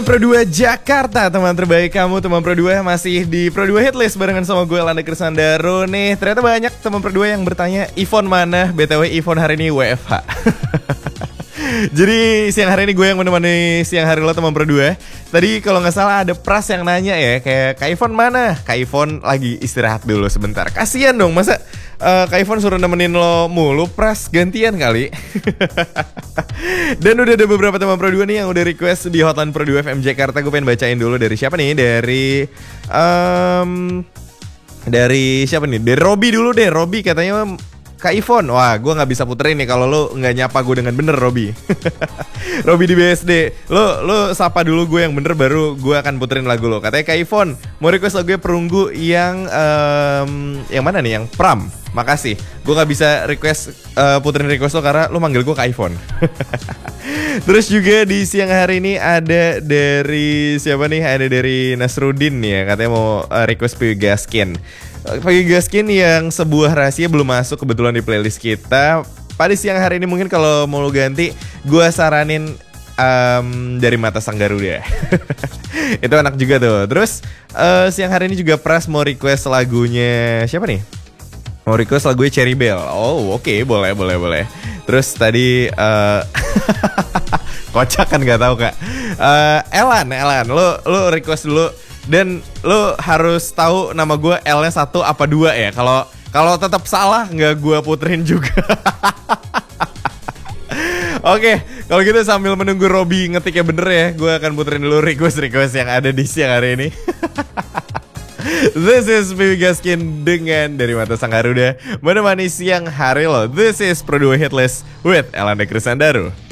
Pro 2 Jakarta, teman terbaik kamu, teman Pro 2 masih di Pro 2 Hitlist barengan sama gue Landa Krisandaro nih. Ternyata banyak teman Pro 2 yang bertanya Ivon mana, BTW Ivon hari ini WFH. Jadi siang hari ini gue yang menemani siang hari lo teman Pro 2. Tadi kalau nggak salah ada Pras yang nanya ya, kayak Kak Ivon mana? Kak Ivon lagi istirahat dulu sebentar. Kasian dong, masa Kak Ivon suruh nemenin lo mulu, Pras gantian kali. Dan udah ada beberapa teman Pro 2 nih yang udah request di hotline Pro 2 FM Jakarta. Gue pengen bacain dulu dari siapa nih? Dari siapa nih? Dari Robi dulu deh. Robi katanya Kak Ivon, wah gue gak bisa puterin nih kalau lo gak nyapa gue dengan bener, Robi. Robi di BSD, lo sapa dulu gue yang bener, baru gue akan puterin lagu lo. Katanya Kak Ivon mau request lagu Perunggu yang mana nih, yang Pram. Makasih, gue gak bisa request puterin request lo karena lo manggil gue Kak Ivon. Terus juga di siang hari ini ada dari siapa nih? Ada dari Nasrudin ya, katanya mau request Puyuh Gaskin. Puyuh Gaskin yang sebuah rahasia belum masuk kebetulan di playlist kita. Pada siang hari ini mungkin kalau mau lo ganti, gue saranin dari Mata Sang Garuda. Itu enak juga tuh. Terus siang hari ini juga Pras mau request lagunya siapa nih? Mau request lagunya Cherry Bell. Oh oke, boleh. Terus tadi kocak kan, gak tahu Kak. Elan, lo request dulu. Dan lo harus tahu nama gue L-nya 1 apa 2 ya. Kalau tetap salah nggak gue puterin juga. Oke, kalau gitu sambil menunggu Robi ngetiknya bener ya, gue akan puterin dulu request yang ada di siang hari ini. This is Puyuh Gaskin dengan Dari Mata Sang Garuda menemani siang hari lo. This is Pro 2 Hitlist with Landa Krisandaro.